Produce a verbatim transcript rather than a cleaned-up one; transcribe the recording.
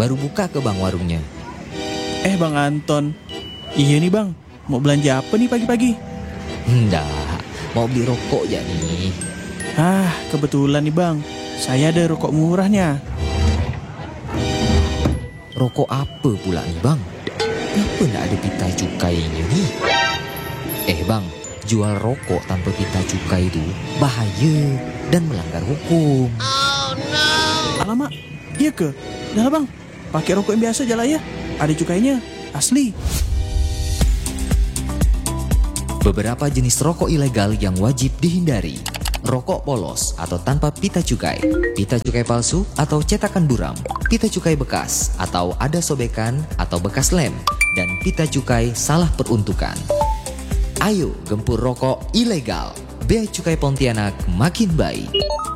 baru buka ke bang warungnya. Eh Bang Anton, iya nih Bang, mau belanja apa nih pagi-pagi? Enggak, mau beli rokok ya nih. Ah, kebetulan nih Bang, saya ada rokok murahnya. Rokok apa pula nih bang? Kenapa nggak ada pita cukainya nih? Eh bang, jual rokok tanpa pita cukai itu bahaya dan melanggar hukum. Alamak, iya ke? Dah lah Bang, pakai rokok yang biasa aja lah ya. Ada cukainya, asli. Beberapa jenis rokok ilegal yang wajib dihindari. Rokok polos atau tanpa pita cukai, pita cukai palsu atau cetakan buram, pita cukai bekas atau ada sobekan atau bekas lem, dan pita cukai salah peruntukan. Ayo gempur rokok ilegal. Bea Cukai Pontianak makin baik.